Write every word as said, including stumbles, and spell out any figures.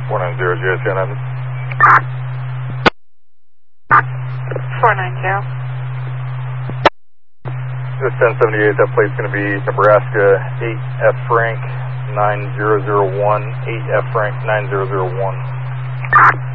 four nine zero, J S N. four nine zero. This ten seventy-eight, that plate's going to be Nebraska eight F Frank nine zero zero one, eight F Frank nine zero zero one.